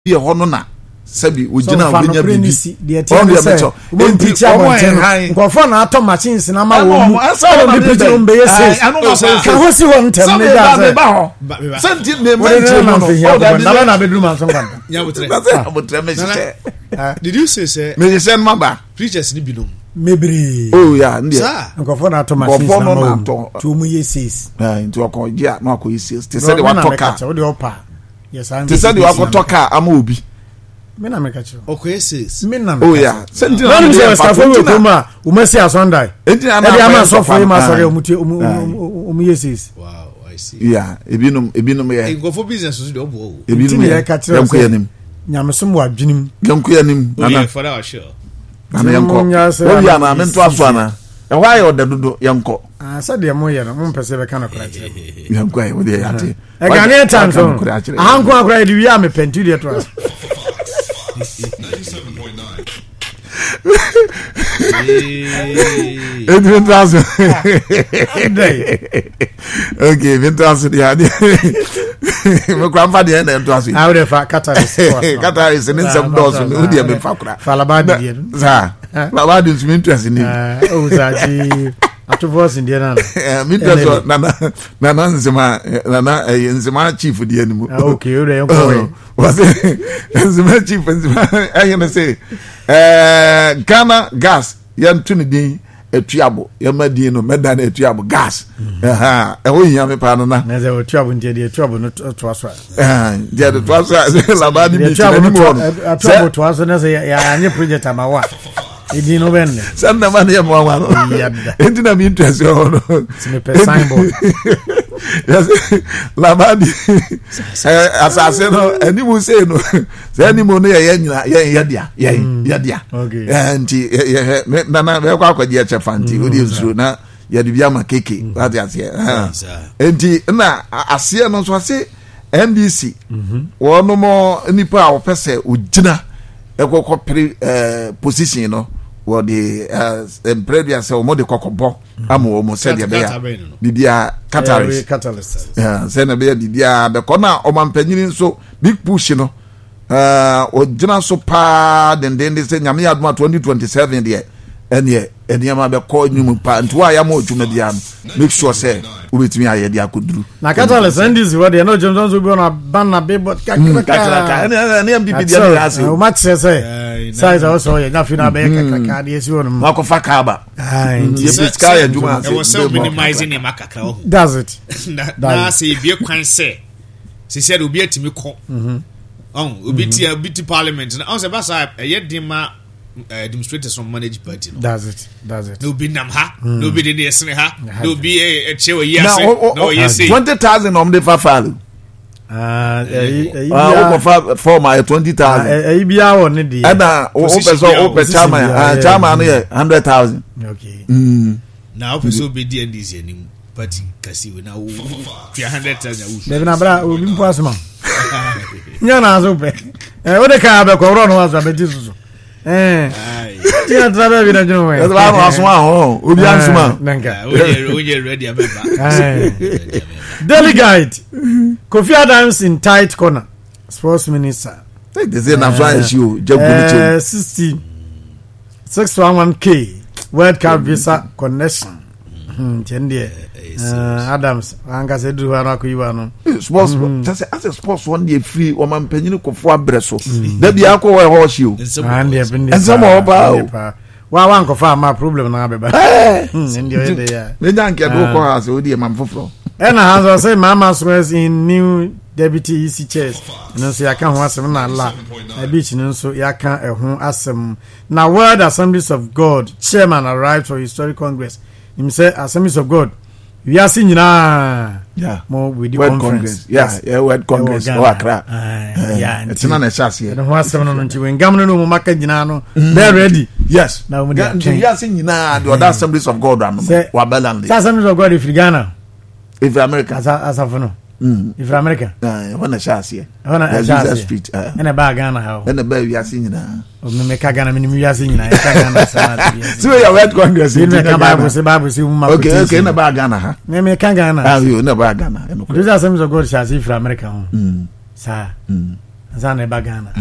be a honor. Sabi ujina ubinya bibi on the beto enti ko fo na ato machines na ma wo mu so bi pije umbe yes ka ho si won tem ne da senti ne mention no na bedroom an so kan ya botre me se did you say me se maba preachers ni binom mebri oh yeah ndia ko fo na ato machines na ma wo tu mu yes enti ko gia na ko yes te say de wa toka wo de opa yes am te say de wa ko toka ama obi Mena mekacho. Okay, sis. Mena. Oh yeah. Senti na mse stafo we kuma. Umesi asondai. Enti ama so for him asore omu yesis. Wow, I see. Yeah, ebinum ye. Go for business so dey obo. Ebinum ye kacho. Yankoyanim. Nyamesom wa adwinim. Yankoyanim. Ana for that sure. Ana yanko. Wo ya na mento aso ana. E why o dedodo yanko. Ah, say dem mo ye no, mo pese be kana kora kire. Yanko ye wo dey ate. E Ghanaian time so. Ahanko akora dey wi am pentu dey to. 97.9. 8,000. Okay, 20,000. Yeah, my grandfather and them to us. I would have Catalyst. Catalyst and some doors. Who dear me fakra. Falabadi. Sir, Falabadi is interesting. Oh, Zaji. Atu voice in Diana. Me tell Nana Nzema chief for the animal. Okay, you was Nzema chief I can say Ghana gas yan tunidi etuabo yamadino medan etuabo gas eho yin me pa no na na ze etuabo ntie de etuabo no to aso de to aso labadi mi etuabo to aso na ze ya anye project amawa idi no benne sanna man ye mo wa no enti na mi interest o no me pe signboard yes labadi asase no ani mu say no say ani mu no ye nyina ye dia okay enti na be kwa kwaji e chefanti odi nsuro na ye de bia ma keke that is enti na ase no so ase NDC wono mo nipa a opese ogina ekoko pre position no wo de previous say o mo de kokobo amo o mo say de be ya bibia catalyst say na be ya bibia be ko na o mampanyini nso big push no o gina so pa den say nyame aduma 2027 de ene ma be ko nyum pa nto ya ma odwuma bia make sure say o betimi aye de akoduru na catalyst ndis wo de no Johnson so bi on banna be but kakaka ene MPP de ya say o match say size also ye na fina be kakaka de esi wonu ma ko fa kaba ye piska ya dwuma say we say minimizing e makaka o does it na say bie kwan say said obi atimi ko obi ti parliament na on say ba say ye dima demonstrators from manage party no does it no be nam ha no be the esne ha no be a chewa yes no yes 20,000 on the fafalo for my 20,000 bia won ne de na o chama no 100,000 okay now person be the NDC anim party kasi we na 100,000 de na bra obi mpo asoma nya na aso pe o de ka be ko ro no aso be Jesus tia trabe bi na jeno we ba no aso ahun obi ansuma nanka we ready abeba delegate Kofi Adams in tight corner sports minister they say na so issue jaguni 611k World Cup visa connection tende Adams anga se du hana ko yiwa no sports just as a sports one dey free o man panyini kofo abreso da bia ko we ho shi o and dey been and some oba wa wan ko fa ma problem na beba ndi o dey ya me nyanke do ko ha se odi man foforo na hanzo say mama swears in new deputy EC chairs no so yaka ho asem na la a beach no so yaka ho asem na World Assemblies of God chairman arrived for historic congress him say Assemblies of God we are seeing more with the conference World Congress o Accra it's not a chance here no ho asem no nti we ngam no mo maka nyina no they ready yes now we are seeing nyina the other Assemblies of God wa balance Assemblies of God if Ghana if America as of no if America when a chance here on a street and a bag Ghana how and the baby we are seeing now make Ghana minimum we are seeing now so your World Congress in the Bible say okay in the bag Ghana ha me can Ghana you never Ghana those are some of God shall see from America sir Zana Bagana.